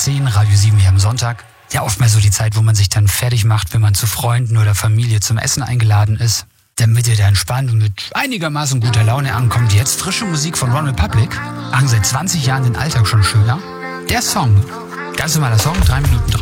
10, Radio 7 hier am Sonntag. Ja, oft mal so die Zeit, wo man sich dann fertig macht, wenn man zu Freunden oder Familie zum Essen eingeladen ist. Damit ihr da entspannt und mit einigermaßen guter Laune ankommt, jetzt frische Musik von One Republic. Machen seit 20 Jahren den Alltag schon schöner. Der Song, ganz normaler Song, 3 Minuten